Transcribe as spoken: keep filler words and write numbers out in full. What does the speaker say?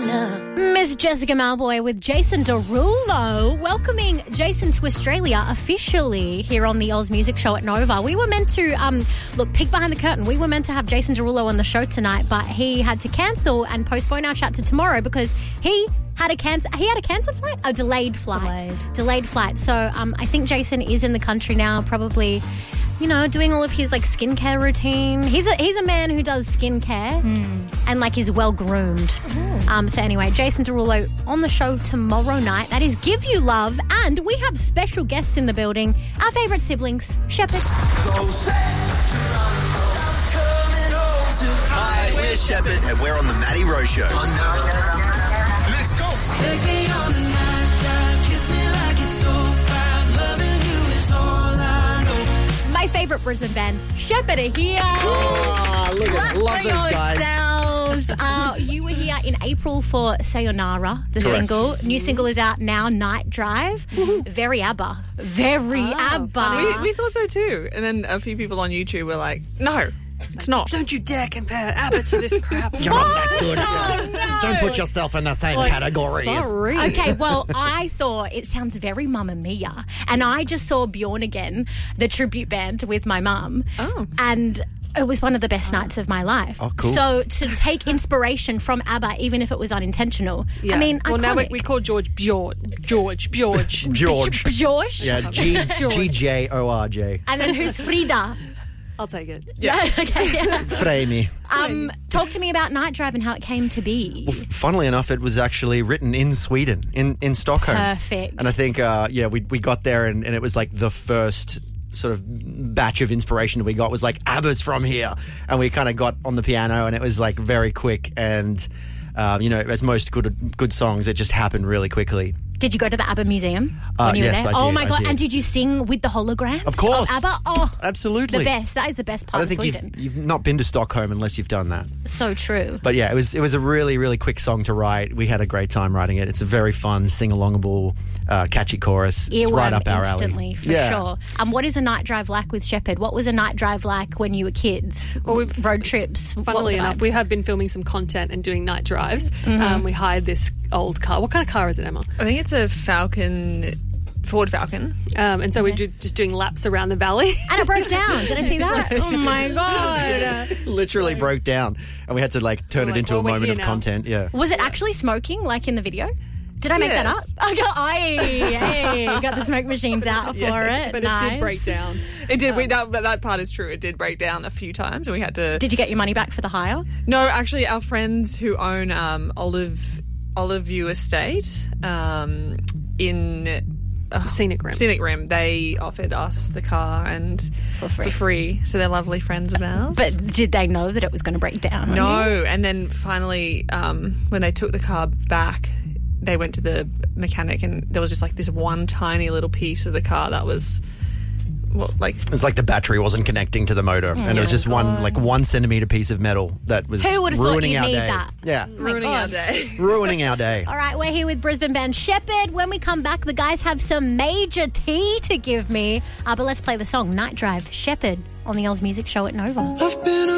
now. Miss Jessica Malboy with Jason Derulo, welcoming Jason to Australia officially here on the Oz Music Show at Nova. We were meant to, um, look, peek behind the curtain. We were meant to have Jason Derulo on the show tonight, but he had to cancel and postpone our chat to tomorrow because he had a cancel. He had a cancelled flight, a delayed flight, delayed, delayed flight. So um, I think Jason is in the country now, probably, you know, doing all of his like skincare routine. He's a he's a man who does skincare mm. and like is well groomed. Mm. Um, so anyway, Jason Derulo on the show tomorrow night. That is Give You Love, and we have special guests in the building. Our favourite siblings, Shepherd. Hi, we're Shepherd, and we're on the Matty Rowe Show. Let's go. Take me on the night drive, kiss me like it's so fine. Loving you is all I know. My favourite Brisbane band, Shepherd, are here. Oh, look at love those guys. Yourselves. Uh, you were here in April for Sayonara, the Correct. single. New single is out now, Night Drive. Very ABBA. Very Oh, ABBA. We, we thought so too. And then a few people on YouTube were like, no, it's not. Don't you dare compare ABBA to this crap. You're not that good. Oh, no. Don't put yourself in the same Like, category. sorry. Okay, well, I thought it sounds very Mamma Mia. And I just saw Bjorn Again, the tribute band, with my mum. Oh. And it was one of the best nights of my life. Oh, cool. So to take inspiration from ABBA, even if it was unintentional, Yeah. I mean, well, now we, iconic. we call George Bjorn. George, George. George. George. Yeah, G G J O R J. And then who's Frida? I'll take it. Yeah. okay. Yeah. Fremi. Um, talk to me about Night Drive and how it came to be. Well, funnily enough, it was actually written in Sweden, in, in Stockholm. Perfect. And I think, uh, yeah, we we got there and, and it was like the first sort of batch of inspiration we got was like, ABBA's from here. And we kind of got on the piano and it was like very quick and, um, you know, as most good good songs, it just happened really quickly. Did you go to the ABBA Museum Uh, when you yes, were there? I oh did, my I God. did. And did you sing with the holograms? Of course. Of ABBA? Oh, Absolutely. the best. That is the best I part don't of think Sweden. you've, you've not been to Stockholm unless you've done that. So true. But yeah, it was it was a really, really quick song to write. We had a great time writing it. It's a very fun, sing-alongable, uh, catchy chorus. It's Earworm right up our instantly, alley. for yeah. sure. Um, what is a night drive like with Shepherd? What was a night drive like when you were kids? Well, we've- road trips. What were Funnily the enough, vibe? we have been filming some content and doing night drives. Mm-hmm. Um, we hired this old car. What kind of car is it, Emma? I think it's a Falcon, Ford Falcon. Um, and so we're ju- just doing laps around the valley. and it broke down. Did I see that? Oh my God. Literally broke down, and we had to like turn We're it like, into well, a we're moment here of now. content. Yeah. Was it actually smoking like in the video? Did I make that up? Yes. I got, hey, hey, got the smoke machines out for Yeah, it. But nice. it did break down. It did. we, that, that part is true. It did break down a few times, and we had to. Did you get your money back for the hire? No, actually, our friends who own um, Olive Olive View Estate um, in uh, Scenic Rim. Scenic Rim, they offered us the car and For free. For free. So they're lovely friends of ours. But did they know that it was going to break down? no, and then finally, um, when they took the car back, they went to the mechanic, and there was just like this one tiny little piece of the car that was, well, like It's like the battery wasn't connecting to the motor, and it was just one like one centimeter piece of metal that was Who would have thought ruining you'd our need day. that? Yeah, ruining our God. day. ruining our day. All right, we're here with Brisbane band Shepherd. When we come back, the guys have some major tea to give me. Uh, but let's play the song Night Drive, Shepherd, on the Oz Music Show at Nova. I've been